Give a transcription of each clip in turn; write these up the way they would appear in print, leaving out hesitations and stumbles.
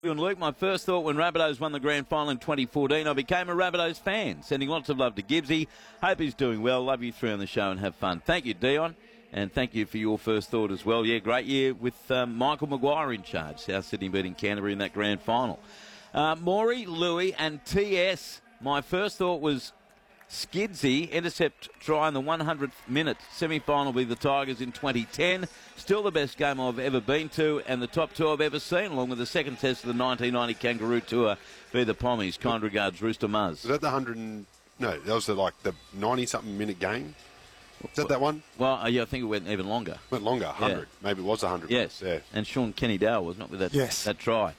And Luke, my first thought when Rabbitohs won the grand final in 2014, I became a Rabbitohs fan, sending lots of love to Gibbsy. Hope he's doing well. Love you three on the show and have fun. Thank you, Dion, and thank you for your first thought as well. Yeah, great year with Michael Maguire in charge. South Sydney beating Canterbury in that grand final. Maury, Louis and TS, my first thought was Skidsy, intercept try in the 100th minute. Semi-final with the Tigers in 2010. Still the best game I've ever been to and the top two I've ever seen, along with the second test of the 1990 Kangaroo Tour v the Pommies. Kind regards, Rooster Muzz. Was that the 100 and... No, that was the 90-something minute game? Is that one? Well, yeah, I think it went even longer. Went longer, 100. Yeah. Maybe it was 100. Yes, yeah. And Sean Kenny-Dowell was not with that try.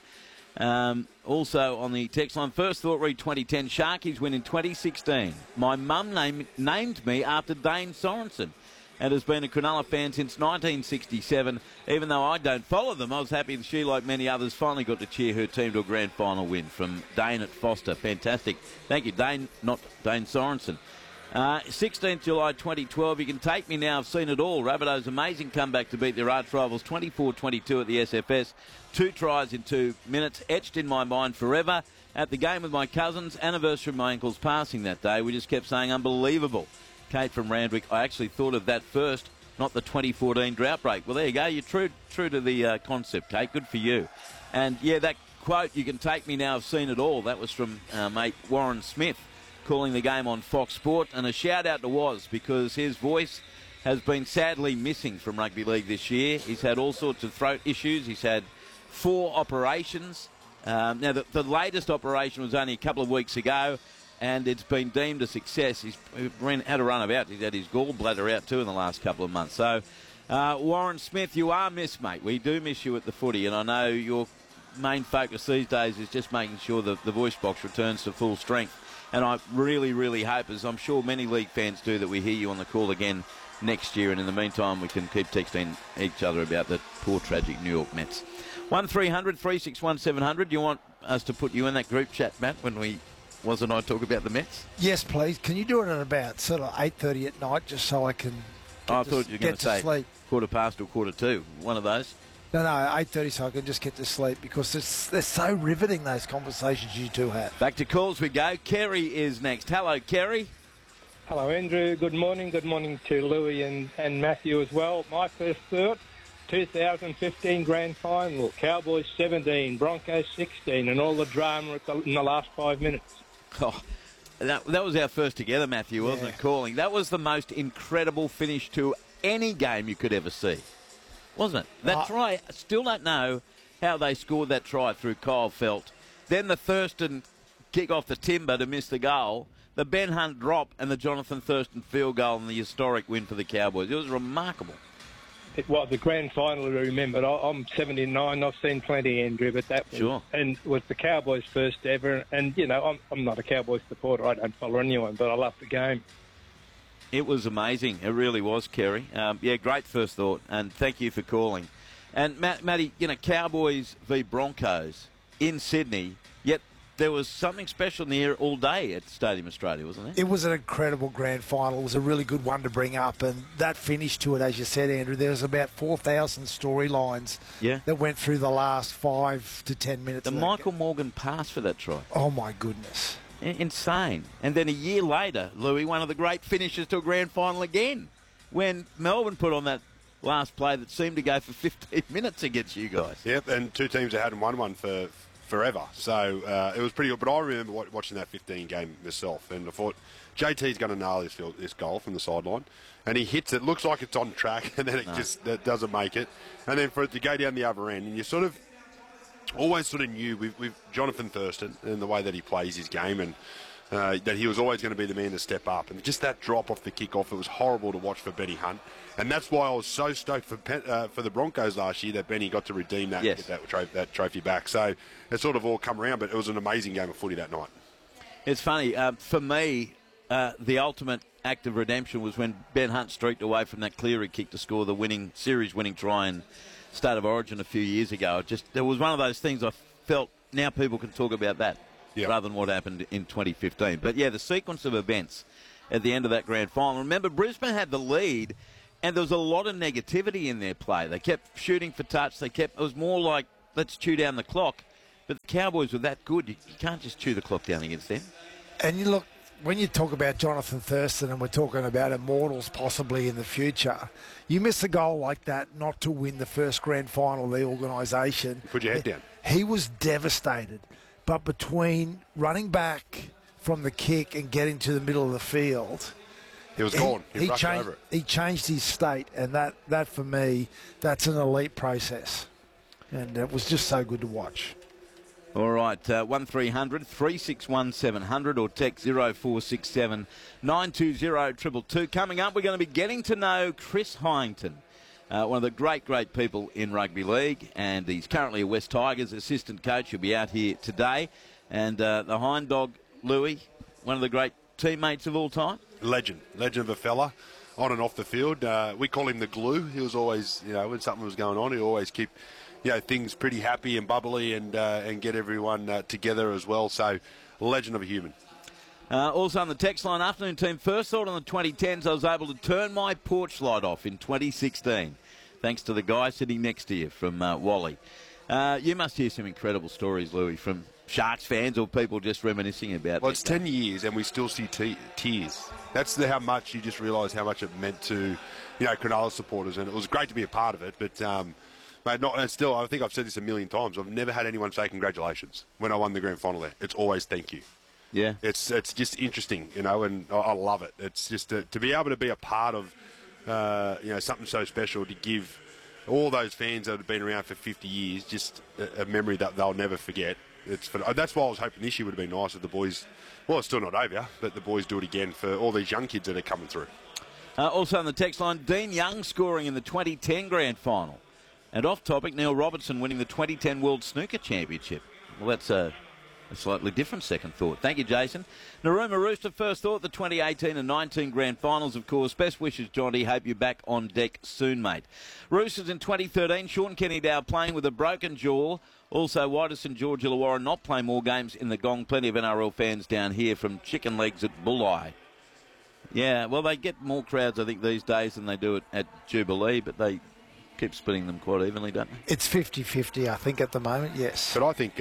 Also on the text line, first thought read 2010, Sharkies win in 2016. My mum named me after Dane Sorensen and has been a Cronulla fan since 1967. Even though I don't follow them, I was happy that she, like many others, finally got to cheer her team to a grand final win. From Dane at Foster. Fantastic. Thank you, Dane, not Dane Sorensen. 16th July 2012, you can take me now, I've seen it all. Rabbitohs' amazing comeback to beat their arch rivals 24-22 at the SFS. 2 tries in 2 minutes, etched in my mind forever. At the game with my cousins, anniversary of my uncle's passing that day, we just kept saying unbelievable. Kate from Randwick, I actually thought of that first, not the 2014 drought break. Well, there you go, you're true to the concept, Kate, good for you. And yeah, that quote, you can take me now, I've seen it all, that was from mate Warren Smith, calling the game on Fox Sport. And a shout out to Woz, because his voice has been sadly missing from rugby league this year. He's had all sorts of throat issues. He's had 4 operations. Now, the latest operation was only a couple of weeks ago, and it's been deemed a success. He's had a runabout. He's had his gallbladder out too in the last couple of months. So, Warren Smith, you are missed, mate. We do miss you at the footy, and I know your main focus these days is just making sure that the voice box returns to full strength. And I really, really hope, as I'm sure many league fans do, that we hear you on the call again next year. And in the meantime, we can keep texting each other about the poor, tragic New York Mets. 1300 361 700. Do you want us to put you in that group chat, Matt, when I talk about the Mets? Yes, please. Can you do it at about sort of 8:30 at night, just so I can I thought you were going to say sleep. 1:15 or 1:45. One of those. No, 8:30, so I can just get to sleep, because they're so riveting, those conversations you two have. Back to calls we go. Kerry is next. Hello, Kerry. Hello, Andrew. Good morning. Good morning to Louis and Matthew as well. My first thought, 2015 grand final, Cowboys 17, Broncos 16, and all the drama in the last 5 minutes. Oh, that was our first together, Matthew, wasn't it, calling? That was the most incredible finish to any game you could ever see. Wasn't it? That try, I still don't know how they scored that try through Kyle Felt. Then the Thurston kick off the timber to miss the goal, the Ben Hunt drop, and the Jonathan Thurston field goal, and the historic win for the Cowboys. It was remarkable. It was the grand final, to remember. I'm 79. I've seen plenty, Andrew, but that sure. And was the Cowboys' first ever. And, you know, I'm not a Cowboys supporter. I don't follow anyone, but I love the game. It was amazing. It really was, Kerry. Yeah, great first thought, and thank you for calling. And, Matty, you know, Cowboys v Broncos in Sydney, yet there was something special in the air all day at Stadium Australia, wasn't there? It was an incredible grand final. It was a really good one to bring up, and that finish to it, as you said, Andrew, there was about 4,000 storylines that went through the last 5 to 10 minutes. The Michael Morgan pass for that try. Oh, my goodness. Insane. And then a year later, Louis, one of the great finishes to a grand final again, when Melbourne put on that last play that seemed to go for 15 minutes against you guys. Yep, and 2 teams that hadn't won one for forever. So it was pretty good. But I remember watching that 15 game myself, and I thought, JT's going to nail this goal from the sideline. And he hits it, looks like it's on track, and then it doesn't make it. And then for it to go down the other end, and you sort of always sort of knew with Jonathan Thurston and the way that he plays his game, and that he was always going to be the man to step up. And just that drop off the kick-off, it was horrible to watch for Benny Hunt. And that's why I was so stoked for the Broncos last year that Benny got to redeem that and get that trophy back. So it sort of all come around, but it was an amazing game of footy that night. It's funny. For me, the ultimate act of redemption was when Ben Hunt streaked away from that Cleary kick to score the series-winning try in State of Origin a few years ago. There was one of those things I felt now people can talk about that rather than what happened in 2015. But, yeah, the sequence of events at the end of that grand final. Remember, Brisbane had the lead, and there was a lot of negativity in their play. They kept shooting for touch. It was more like, let's chew down the clock. But the Cowboys were that good. You can't just chew the clock down against them. And you look, when you talk about Jonathan Thurston and we're talking about immortals possibly in the future, you miss a goal like that not to win the first grand final of the organisation. Put your head down. He was devastated. But between running back from the kick and getting to the middle of the field, he was gone. He rushed over it. He changed his state, and that for me, that's an elite process. And it was just so good to watch. All right, 1300 361 700 or text 0467 920 222. Coming up, we're going to be getting to know Chris Hyington, one of the great people in rugby league, and he's currently a West Tigers assistant coach. He'll be out here today. And the Hind Dog, Louis, one of the great teammates of all time. Legend of a fella, on and off the field. We call him the glue. He was always, when something was going on, he'd always keep things pretty happy and bubbly and get everyone together as well. So, legend of a human. Also on the text line, afternoon team, first thought on the 2010s, I was able to turn my porch light off in 2016. Thanks to the guy sitting next to you from Wally. You must hear some incredible stories, Louis, from Sharks fans or people just reminiscing about. Well, it's 10 years and we still see tears. That's how much you just realise how much it meant to, Cronulla supporters, and it was great to be a part of it. But mate, I think I've said this a million times. I've never had anyone say congratulations when I won the grand final there. It's always thank you. Yeah, it's just interesting, and I love it. It's just to be able to be a part of, something so special, to give all those fans that have been around for 50 years just a memory that they'll never forget. That's why I was hoping this year would have been nice if the boys. Well, it's still not over, but the boys do it again for all these young kids that are coming through. Also on the text line, Dean Young scoring in the 2010 grand final. And off topic, Neil Robertson winning the 2010 World Snooker Championship. Well, that's a slightly different second thought. Thank you, Jason. Naruma Rooster, first thought, the 2018 and 19 grand finals, of course. Best wishes, Jonty. Hope you're back on deck soon, mate. Roosters in 2013, Sean Kenny-Dow playing with a broken jaw. Also, Whitus and George Illawarra not playing more games in the Gong. Plenty of NRL fans down here from Chicken Legs at Bulli. Yeah, well, they get more crowds, I think, these days than they do at Jubilee, but they keep splitting them quite evenly, don't they? It's 50-50, I think, at the moment, yes. But I think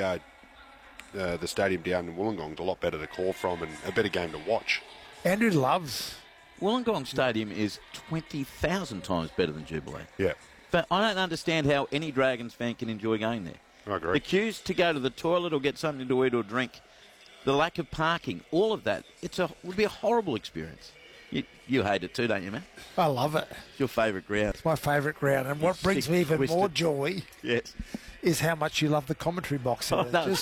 the stadium down in Wollongong's a lot better to call from and a better game to watch. Andrew loves. Wollongong Stadium is 20,000 times better than Jubilee. Yeah. But I don't understand how any Dragons fan can enjoy going there. I agree. The queues to go to the toilet or get something to eat or drink, the lack of parking, all of that, would be a horrible experience. You hate it too, don't you, man? I love it. It's your favourite ground. It's my favourite ground. And what brings me even more joy is how much you love the commentary box.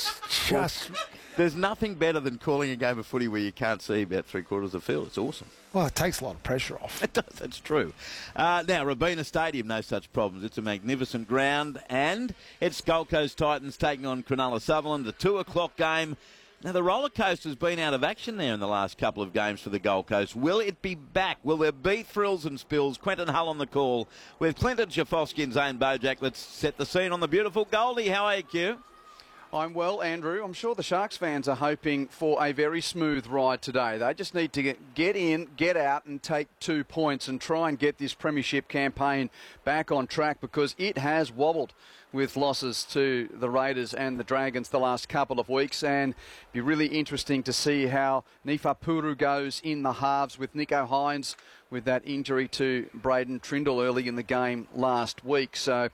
Just There's nothing better than calling a game of footy where you can't see about three-quarters of the field. It's awesome. Well, it takes a lot of pressure off. It does, that's true. Now, Robina Stadium, no such problems. It's a magnificent ground, and it's Gold Coast Titans taking on Cronulla Sutherland, the 2 o'clock game. Now, the roller coaster's been out of action there in the last couple of games for the Gold Coast. Will it be back? Will there be thrills and spills? Quentin Hull on the call with Clinton Schifosky and Zane Bojack. Let's set the scene on the beautiful Goldie. How are you, Q? I'm well, Andrew. I'm sure the Sharks fans are hoping for a very smooth ride today. They just need to get in, get out and take 2 points and try and get this premiership campaign back on track, because it has wobbled with losses to the Raiders and the Dragons the last couple of weeks, and it'd be really interesting to see how Nifa Puru goes in the halves with Nico Hines with that injury to Braden Trindle early in the game last week. So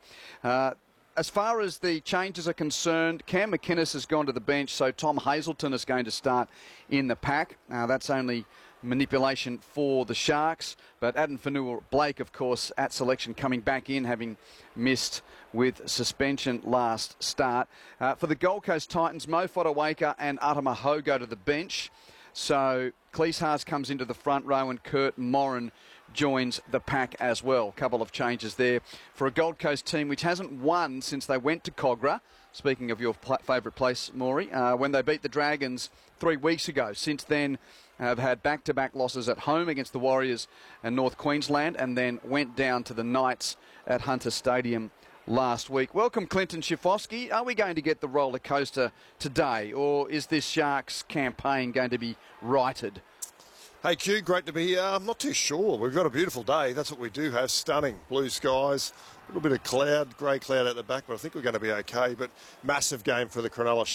as far as the changes are concerned, Cam McInnes has gone to the bench, so Tom Hazelton is going to start in the pack. Now, that's only manipulation for the Sharks, but Adam Fanua-Blake, of course, at selection, coming back in, having missed with suspension last start. For the Gold Coast Titans, Mo Fotuaika and Atama Ho go to the bench. So Cleese Haas comes into the front row and Kurt Morin joins the pack as well. A couple of changes there for a Gold Coast team which hasn't won since they went to Cogra. Speaking of your favourite place, Maury, when they beat the Dragons 3 weeks ago. Since then, have had back-to-back losses at home against the Warriors and North Queensland, and then went down to the Knights at Hunter Stadium last week. Welcome, Clinton Schifosky. Are we going to get the roller coaster today, or is this Sharks campaign going to be righted? Hey Q, great to be here. I'm not too sure. We've got a beautiful day. That's what we do have. Stunning blue skies. A little bit of cloud, grey cloud at the back, but I think we're going to be okay. But massive game for the Cronulla Sharks.